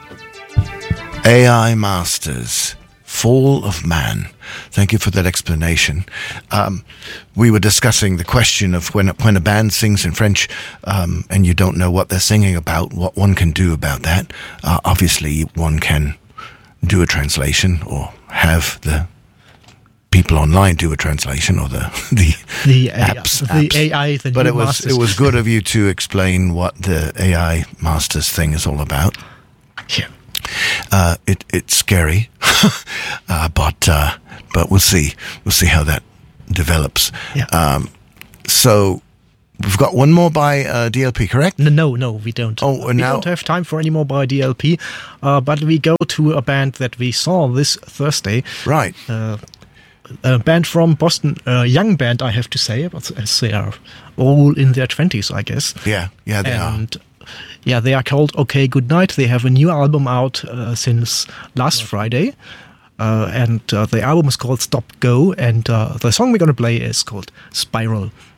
AI Masters, Fall of Man. Thank you for that explanation. We were discussing the question of when a band sings in French and you don't know what they're singing about, what one can do about that. Obviously, one can do a translation or have the people online do a translation, or the apps. The AI. But it was good of you to explain what the AI Masters thing is all about. Yeah. It's scary, but we'll see. We'll see how that develops. Yeah. So we've got one more by DLP, correct? No, we don't. Oh, we don't have time for any more by DLP, but we go to a band that we saw this Thursday. Right. A band from Boston, a young band, I have to say, but as they are all in their 20s, I guess. Yeah, they are. Yeah, they are called OK Goodnight. They have a new album out since last Friday, and the album is called Stop Go, and the song we're going to play is called Spiral.